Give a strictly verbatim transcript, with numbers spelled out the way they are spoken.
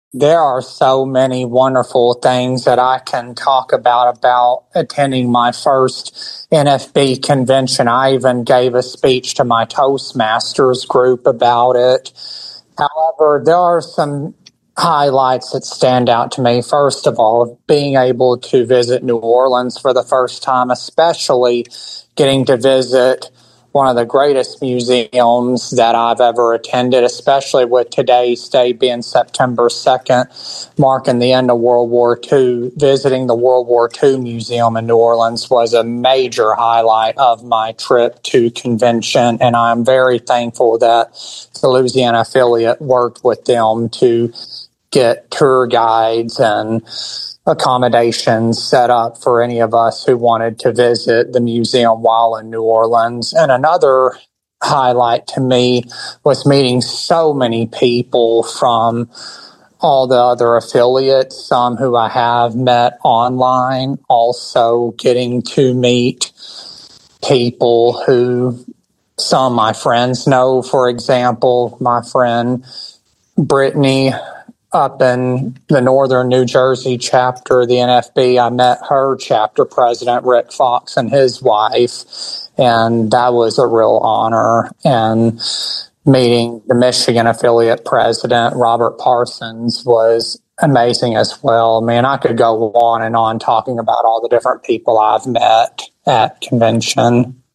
There are so many wonderful things that I can talk about about attending my first N F B convention. I even gave a speech to my Toastmasters group about it. However, there are some highlights that stand out to me. First of all, being able to visit New Orleans for the first time, especially getting to visit one of the greatest museums that I've ever attended, especially with today's day being September second, marking the end of World War Two. Visiting the World War Two Museum in New Orleans was a major highlight of my trip to convention, and I'm very thankful that the Louisiana affiliate worked with them to get tour guides and accommodations set up for any of us who wanted to visit the museum while in New Orleans. And another highlight to me was meeting so many people from all the other affiliates, some who I have met online, also getting to meet people who some of my friends know. For example, my friend Brittany up in the Northern New Jersey chapter of the N F B, I met her chapter president, Rick Fox, and his wife, and that was a real honor. And meeting the Michigan affiliate president, Robert Parsons, was amazing as well. Man, I could go on and on talking about all the different people I've met at convention.